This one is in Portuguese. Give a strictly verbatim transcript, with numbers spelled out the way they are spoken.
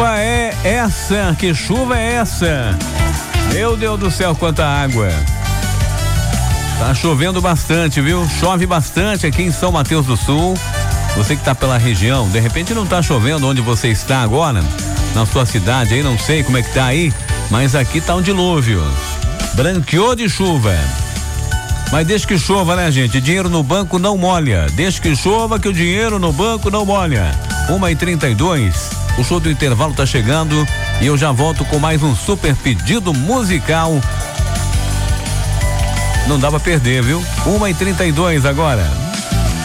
chuva é essa? Que chuva é essa? Meu Deus do céu, quanta água. Tá chovendo bastante, viu? Chove bastante aqui em São Mateus do Sul. Você que tá pela região, de repente não tá chovendo onde você está agora, na sua cidade aí, não sei como é que tá aí, mas aqui tá um dilúvio. Branqueou de chuva. Mas deixa que chova, né, gente? Dinheiro no banco não molha. Deixa que chova que o dinheiro no banco não molha. uma e trinta e dois. O show do intervalo tá chegando e eu já volto com mais um super pedido musical. Não dá pra perder, viu? uma e trinta e dois agora.